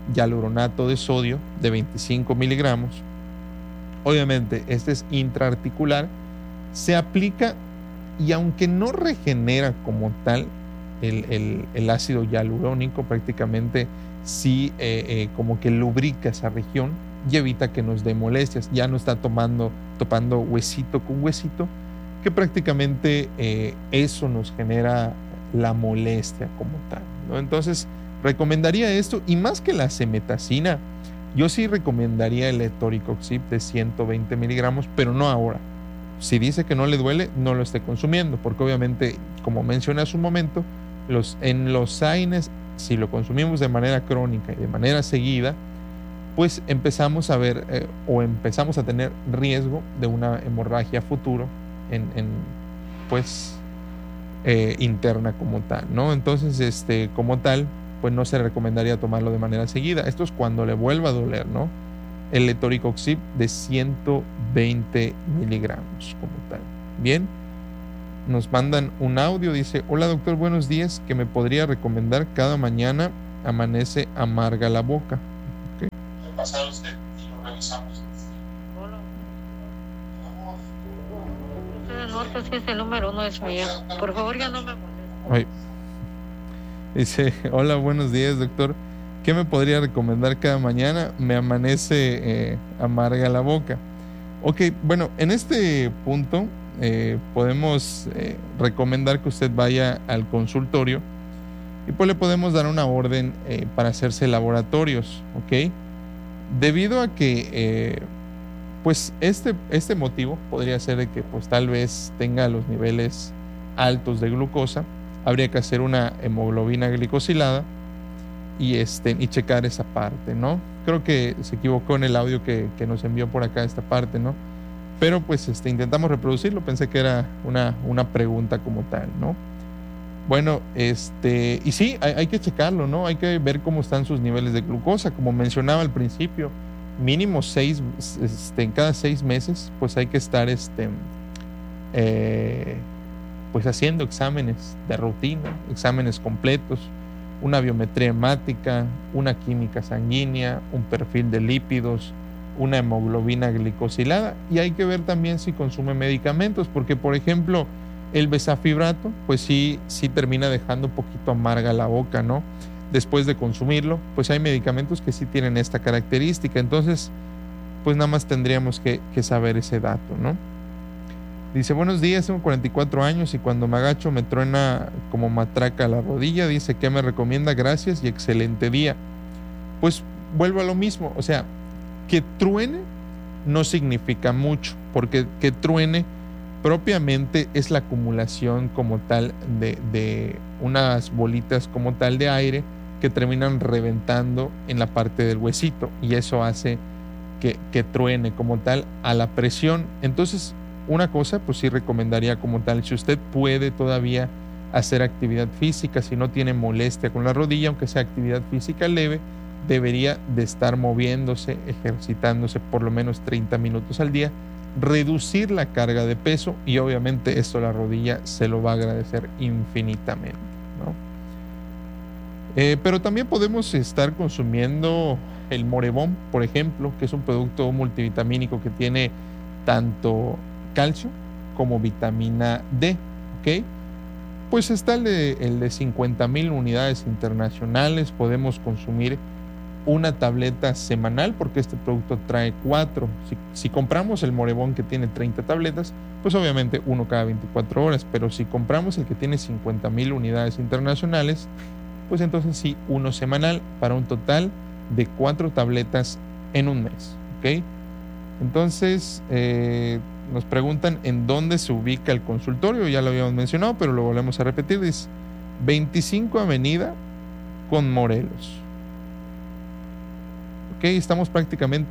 hialuronato de sodio de 25 miligramos. Obviamente, este es intraarticular, se aplica y aunque no regenera como tal el ácido hialurónico, prácticamente sí como que lubrica esa región y evita que nos dé molestias. Ya no está topando huesito con huesito, que prácticamente eso nos genera la molestia como tal, ¿no? Entonces, recomendaría esto, y más que la cemetacina, yo sí recomendaría el etoricoxib de 120 miligramos, pero no ahora. Si dice que no le duele, no lo esté consumiendo, porque obviamente, como mencioné hace un momento, en los AINES, si lo consumimos de manera crónica y de manera seguida, pues empezamos a ver o empezamos a tener riesgo de una hemorragia futuro pues interna como tal, ¿no? Entonces, como tal, pues no se recomendaría tomarlo de manera seguida. Esto es cuando le vuelva a doler, ¿no? El etoricoxib de 120 miligramos como tal. Bien, nos mandan un audio, dice: hola doctor, buenos días, ¿que me podría recomendar? Cada mañana amanece amarga la boca. Okay. Pasar usted y lo revisamos. Hola. No sé si ese número no es mío. Por favor, ya no me moleste. Dice: hola, buenos días doctor, ¿qué me podría recomendar cada mañana? Me amanece amarga la boca. Ok, bueno, en este punto podemos recomendar que usted vaya al consultorio y pues le podemos dar una orden para hacerse laboratorios, ¿ok? Debido a que pues este motivo podría ser de que pues tal vez tenga los niveles altos de glucosa, habría que hacer una hemoglobina glicosilada y checar esa parte, ¿no? Creo que se equivocó en el audio que nos envió por acá esta parte, ¿no? Pero pues intentamos reproducirlo, pensé que era una pregunta como tal, ¿no? Bueno, y sí, hay que checarlo, ¿no? Hay que ver cómo están sus niveles de glucosa, como mencionaba al principio, mínimo cada 6 meses, pues hay que estar pues haciendo exámenes de rutina, exámenes completos, una biometría hemática, una química sanguínea, un perfil de lípidos, una hemoglobina glicosilada, y hay que ver también si consume medicamentos, porque por ejemplo el besafibrato pues sí termina dejando un poquito amarga la boca, ¿no? Después de consumirlo, pues hay medicamentos que sí tienen esta característica, entonces pues nada más tendríamos que saber ese dato, ¿no? Dice: buenos días, tengo 44 años y cuando me agacho me truena como matraca la rodilla. Dice: ¿qué me recomienda? Gracias y excelente día. Pues vuelvo a lo mismo, o sea, que truene no significa mucho, porque que truene propiamente es la acumulación como tal de unas bolitas como tal de aire que terminan reventando en la parte del huesito, y eso hace que truene como tal a la presión. Entonces, una cosa, pues sí recomendaría como tal, si usted puede todavía hacer actividad física, si no tiene molestia con la rodilla, aunque sea actividad física leve, debería de estar moviéndose, ejercitándose por lo menos 30 minutos al día, reducir la carga de peso, y obviamente esto la rodilla se lo va a agradecer infinitamente, ¿no? Pero también podemos estar consumiendo el Morebón, por ejemplo, que es un producto multivitamínico que tiene tanto calcio como vitamina D, ¿ok? Pues está el de 50,000 unidades internacionales. Podemos consumir una tableta semanal, porque este producto trae 4. Si compramos el Morebón que tiene 30 tabletas, pues obviamente uno cada 24 horas, pero si compramos el que tiene 50,000 unidades internacionales, pues entonces sí, uno semanal, para un total de 4 tabletas en un mes, ¿ok? Entonces, nos preguntan en dónde se ubica el consultorio. Ya lo habíamos mencionado, pero lo volvemos a repetir. Dice 25 Avenida con Morelos. Ok, estamos prácticamente